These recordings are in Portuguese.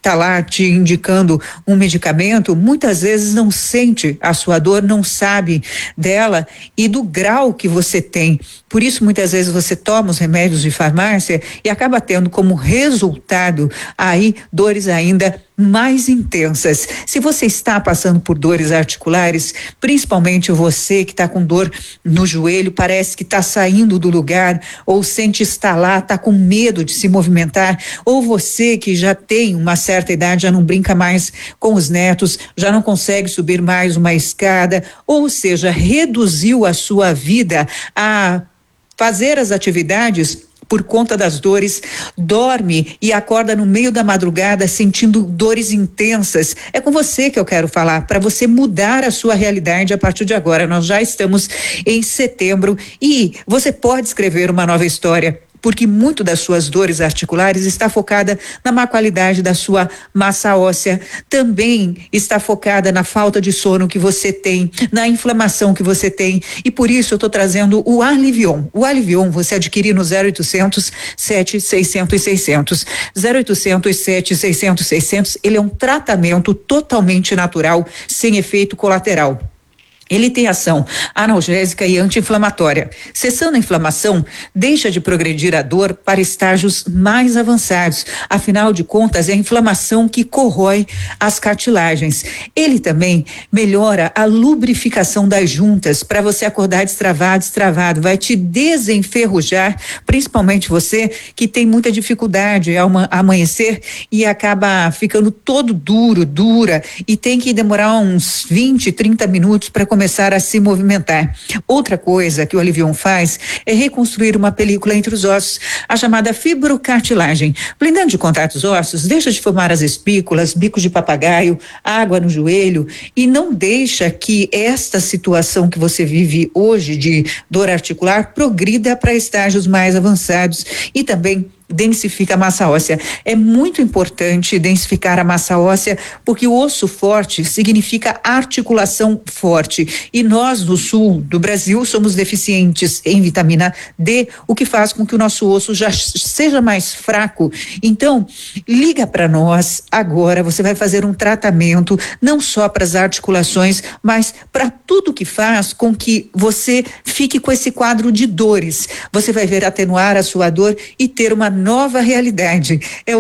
está lá te indicando um medicamento, muitas vezes não sente a sua dor, não sabe dela e do grau que você tem. Por isso, muitas vezes você toma os remédios de farmácia e acaba tendo como resultado aí dores ainda mais intensas. Se você está passando por dores articulares, principalmente você que está com dor no joelho, parece que está saindo do lugar, ou sente estalar, está com medo de se movimentar, ou você que já tem uma certa idade, já não brinca mais com os netos, já não consegue subir mais uma escada, ou seja, reduziu a sua vida a fazer as atividades por conta das dores, dorme e acorda no meio da madrugada sentindo dores intensas. É com você que eu quero falar, para você mudar a sua realidade a partir de agora. Nós já estamos em setembro e você pode escrever uma nova história, porque muito das suas dores articulares está focada na má qualidade da sua massa óssea, também está focada na falta de sono que você tem, na inflamação que você tem, e por isso eu estou trazendo o Alivion. O Alivion você adquire no 0800 700 600, 0800 700 600. Ele é um tratamento totalmente natural, sem efeito colateral. Ele tem ação analgésica e anti-inflamatória. Cessando a inflamação, deixa de progredir a dor para estágios mais avançados. Afinal de contas, é a inflamação que corrói as cartilagens. Ele também melhora a lubrificação das juntas para você acordar destravado. Vai te desenferrujar, principalmente você que tem muita dificuldade ao amanhecer e acaba ficando todo dura e tem que demorar uns 20, 30 minutos para começar a se movimentar. Outra coisa que o Alivion faz é reconstruir uma película entre os ossos, a chamada fibrocartilagem. Blindando de contatos ósseos, deixa de formar as espículas, bicos de papagaio, água no joelho e não deixa que esta situação que você vive hoje de dor articular progrida para estágios mais avançados e também densifica a massa óssea. É muito importante densificar a massa óssea porque o osso forte significa articulação forte e nós no sul do Brasil somos deficientes em vitamina D, o que faz com que o nosso osso já seja mais fraco. Então, liga para nós agora, você vai fazer um tratamento não só para as articulações, mas para tudo que faz com que você fique com esse quadro de dores. Você vai ver atenuar a sua dor e ter uma nova realidade. É o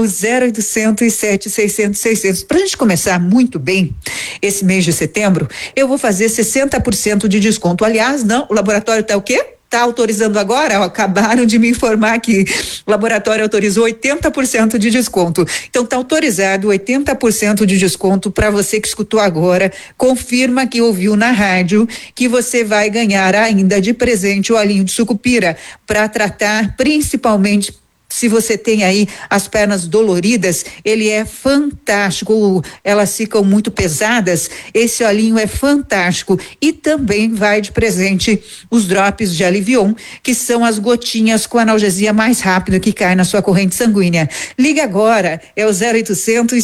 0800 700 600. Para a gente começar muito bem esse mês de setembro, eu vou fazer 60% de desconto. Aliás, não, o laboratório tá o quê? Tá autorizando agora? Acabaram de me informar que o laboratório autorizou 80% de desconto. Então tá autorizado 80% de desconto para você que escutou agora. Confirma que ouviu na rádio que você vai ganhar ainda de presente o olhinho de sucupira para tratar principalmente se você tem aí as pernas doloridas, ele é fantástico, elas ficam muito pesadas, esse olhinho é fantástico e também vai de presente os drops de Alivion, que são as gotinhas com analgesia mais rápida que cai na sua corrente sanguínea. Liga agora, é o 0800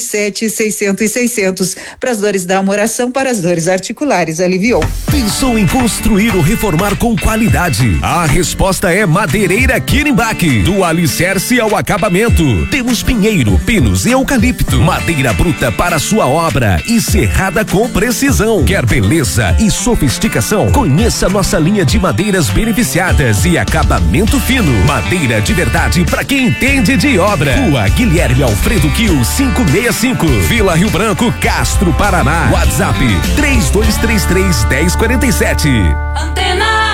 700 600 para as dores da almoração, para as dores articulares, Alivion. Pensou em construir ou reformar com qualidade? A resposta é Madeireira Quirimbach, do alicerce ao acabamento. Temos pinheiro, pinos e eucalipto, madeira bruta para sua obra e serrada com precisão. Quer beleza e sofisticação? Conheça nossa linha de madeiras beneficiadas e acabamento fino. Madeira de verdade para quem entende de obra. Rua Guilherme Alfredo Quil 565, Vila Rio Branco, Castro, Paraná. WhatsApp 3233-1047. Antena!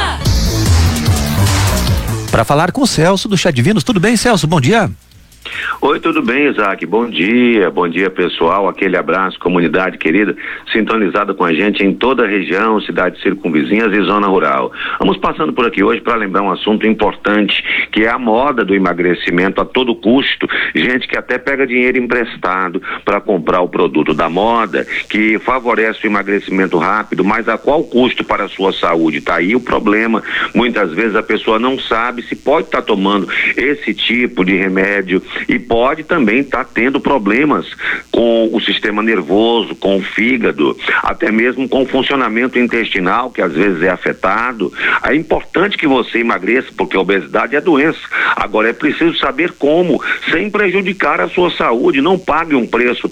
Para falar com o Celso do Chá Divinos. Tudo bem, Celso? Bom dia. Oi, tudo bem, Isaac? Bom dia pessoal, aquele abraço, comunidade querida, sintonizada com a gente em toda a região, cidades circunvizinhas e zona rural. Vamos passando por aqui hoje para lembrar um assunto importante, que é a moda do emagrecimento a todo custo, gente que até pega dinheiro emprestado para comprar o produto da moda, que favorece o emagrecimento rápido, mas a qual custo para a sua saúde? Tá aí o problema, muitas vezes a pessoa não sabe se pode estar tomando esse tipo de remédio e pode também estar tendo problemas com o sistema nervoso, com o fígado, até mesmo com o funcionamento intestinal, que às vezes é afetado. É importante que você emagreça, porque a obesidade é doença. Agora é preciso saber como, sem prejudicar a sua saúde. Não pague um preço